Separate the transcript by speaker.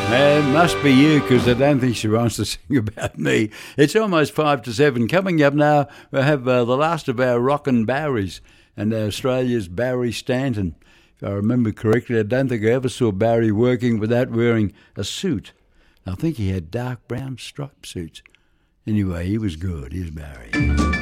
Speaker 1: It must be you, because I don't think she wants to sing about me. It's almost 5 to 7. Coming up now, we have the last of our rockin' Barrys, and Australia's Barry Stanton. If I remember correctly, I don't think I ever saw Barry working without wearing a suit. I think he had dark brown striped suits. Anyway, he was good. Here's Barry.